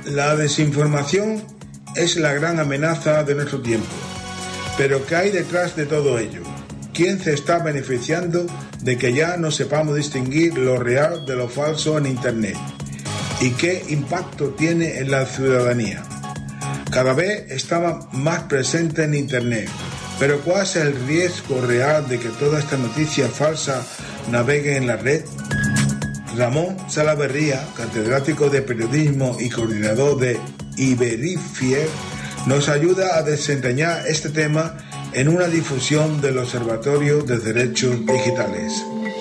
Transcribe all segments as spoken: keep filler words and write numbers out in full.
La desinformación es la gran amenaza de nuestro tiempo. Pero ¿qué hay detrás de todo ello? ¿Quién se está beneficiando de que ya no sepamos distinguir lo real de lo falso en Internet? ¿Y qué impacto tiene en la ciudadanía? Cada vez estaba más presente en Internet, pero ¿cuál es el riesgo real de que toda esta noticia falsa navegue en la red? Ramón Salaverría, catedrático de periodismo y coordinador de Iberifier, nos ayuda a desentrañar este tema en una difusión del Observatorio de Derechos Digitales.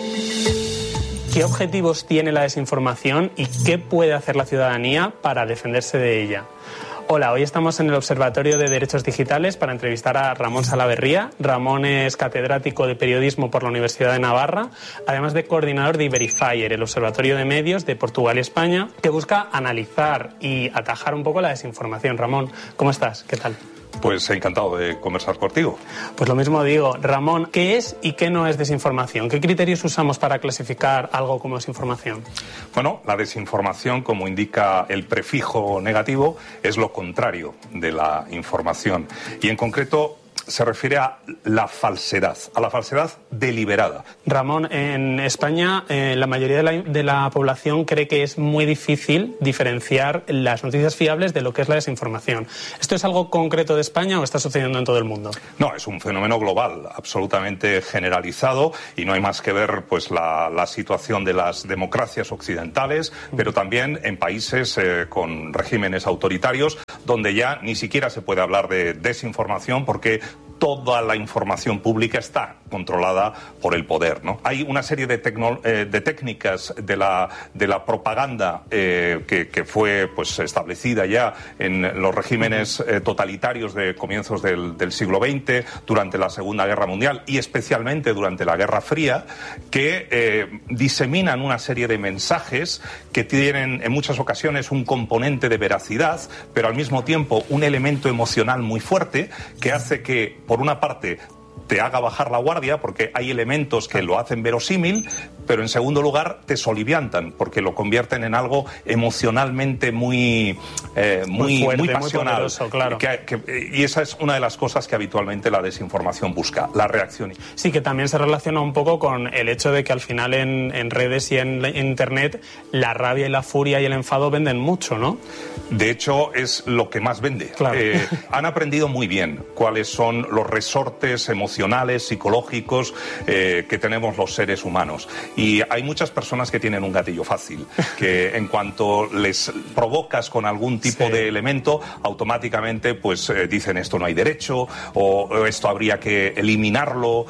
¿Qué objetivos tiene la desinformación y qué puede hacer la ciudadanía para defenderse de ella? Hola, hoy estamos en el Observatorio de Derechos Digitales para entrevistar a Ramón Salaverría. Ramón es catedrático de periodismo por la Universidad de Navarra, además de coordinador de Iberifier, el Observatorio de Medios de Portugal y España, que busca analizar y atajar un poco la desinformación. Ramón, ¿cómo estás? ¿Qué tal? Pues encantado de conversar contigo. Pues lo mismo digo. Ramón, ¿qué es y qué no es desinformación? ¿Qué criterios usamos para clasificar algo como desinformación? Bueno, la desinformación, como indica el prefijo negativo, es lo contrario de la información. Y en concreto se refiere a la falsedad, a la falsedad deliberada. Ramón, en España eh, la mayoría de la, de la población cree que es muy difícil diferenciar las noticias fiables de lo que es la desinformación. ¿Esto es algo concreto de España o está sucediendo en todo el mundo? No, es un fenómeno global, absolutamente generalizado, y no hay más que ver pues la, la situación de las democracias occidentales, pero también en países eh, con regímenes autoritarios, donde ya ni siquiera se puede hablar de desinformación porque toda la información pública está controlada por el poder, ¿no? Hay una serie de, tecno, eh, de técnicas de la, de la propaganda eh, que, que fue pues establecida ya en los regímenes eh, totalitarios de comienzos del, del siglo veinte, durante la Segunda Guerra Mundial y especialmente durante la Guerra Fría, que eh, diseminan una serie de mensajes que tienen en muchas ocasiones un componente de veracidad, pero al mismo tiempo un elemento emocional muy fuerte que hace que, por una parte, te haga bajar la guardia porque hay elementos que lo hacen verosímil, pero en segundo lugar te soliviantan porque lo convierten en algo emocionalmente muy eh, muy, muy, fuerte, muy pasional. Muy poderoso, claro. que, que, y esa es una de las cosas que habitualmente la desinformación busca, la reacción. Sí, que también se relaciona un poco con el hecho de que al final en, en redes y en, en Internet la rabia y la furia y el enfado venden mucho, ¿no? De hecho, es lo que más vende. Claro. Eh, han aprendido muy bien cuáles son los resortes emocionales, psicológicos eh, que tenemos los seres humanos. Y hay muchas personas que tienen un gatillo fácil, que en cuanto les provocas con algún tipo sí. de elemento, automáticamente pues eh, dicen esto no hay derecho, o, o esto habría que eliminarlo,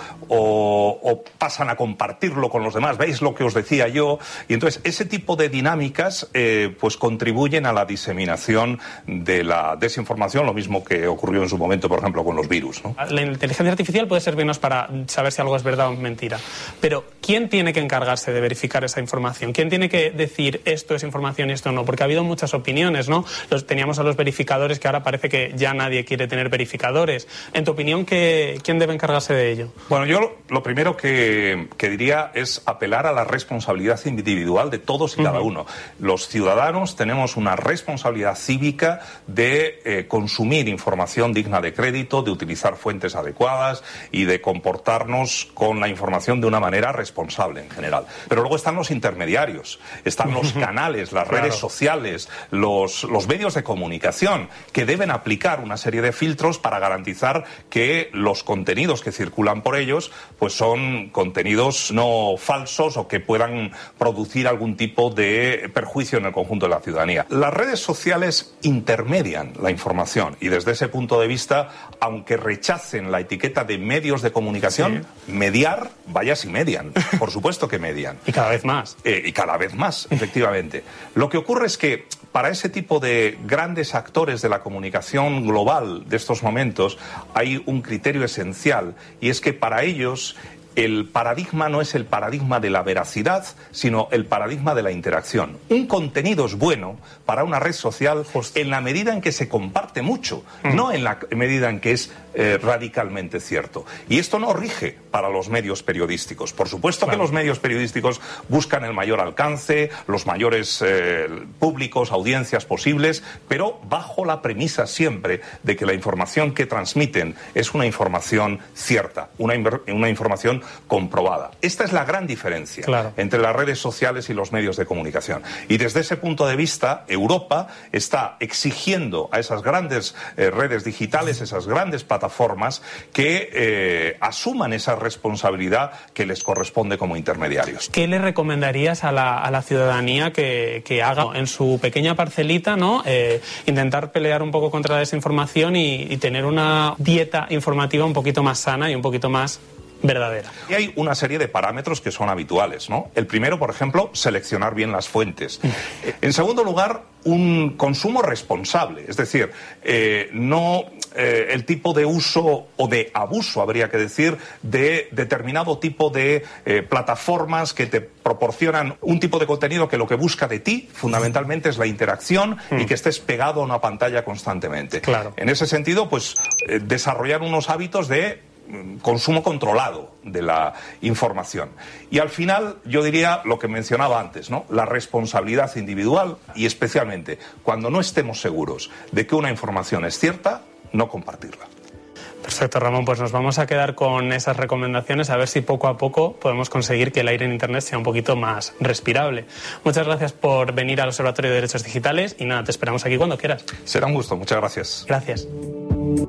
o, o pasan a compartirlo con los demás. ¿Veis lo que os decía yo? Y entonces ese tipo de dinámicas eh, pues contribuyen a la diseminación de la desinformación, lo mismo que ocurrió en su momento, por ejemplo, con los virus, ¿no? La inteligencia artificial puede servirnos para saber si algo es verdad o mentira, pero ¿quién tiene que encargarse de verificar esa información? ¿Quién tiene que decir esto es información y esto no? Porque ha habido muchas opiniones, ¿no? Los, teníamos a los verificadores, que ahora parece que ya nadie quiere tener verificadores. En tu opinión, ¿qué, ¿quién debe encargarse de ello? Bueno, yo lo, lo primero que, que diría es apelar a la responsabilidad individual de todos y cada uh-huh. uno. Los ciudadanos tenemos una responsabilidad cívica de eh, consumir información digna de crédito, de utilizar fuentes adecuadas y de comportarnos con la información de una manera responsable en general. Pero luego están los intermediarios, están los canales, las claro. redes sociales, los, los medios de comunicación, que deben aplicar una serie de filtros para garantizar que los contenidos que circulan por ellos pues son contenidos no falsos o que puedan producir algún tipo de perjuicio en el conjunto de la ciudadanía. Las redes sociales intermedian la información y desde ese punto de vista, aunque rechacen la etiqueta de medios de comunicación, sí. mediar, vaya si median, por supuesto que median. Y cada vez más. Eh, y cada vez más, efectivamente. Lo que ocurre es que para ese tipo de grandes actores de la comunicación global de estos momentos hay un criterio esencial, y es que para ellos el paradigma no es el paradigma de la veracidad, sino el paradigma de la interacción. Un contenido es bueno para una red social Justo. en la medida en que se comparte mucho, mm. no en la medida en que es eh, radicalmente cierto. Y esto no rige para los medios periodísticos. Por supuesto claro. que los medios periodísticos buscan el mayor alcance, los mayores eh, públicos, audiencias posibles, pero bajo la premisa siempre de que la información que transmiten es una información cierta, una, una información comprobada. Esta es la gran diferencia claro. entre las redes sociales y los medios de comunicación. Y desde ese punto de vista, Europa está exigiendo a esas grandes eh, redes digitales, esas grandes plataformas, que eh, asuman esa responsabilidad que les corresponde como intermediarios. ¿Qué le recomendarías a la, a la ciudadanía que, que haga en su pequeña parcelita, ¿no? Eh, intentar pelear un poco contra la desinformación y, y tener una dieta informativa un poquito más sana y un poquito más verdadera? Y hay una serie de parámetros que son habituales, ¿no? El primero, por ejemplo, seleccionar bien las fuentes. En segundo lugar, un consumo responsable, es decir, eh, no eh, el tipo de uso o de abuso, habría que decir, de determinado tipo de eh, plataformas que te proporcionan un tipo de contenido que lo que busca de ti, fundamentalmente, es la interacción mm. y que estés pegado a una pantalla constantemente. Claro. En ese sentido, pues, eh, desarrollar unos hábitos de consumo controlado de la información. Y al final, yo diría lo que mencionaba antes, ¿no? La responsabilidad individual y especialmente cuando no estemos seguros de que una información es cierta, no compartirla. Perfecto, Ramón, pues nos vamos a quedar con esas recomendaciones, a ver si poco a poco podemos conseguir que el aire en Internet sea un poquito más respirable. Muchas gracias por venir al Observatorio de Derechos Digitales y nada, te esperamos aquí cuando quieras. Será un gusto, muchas gracias. Gracias.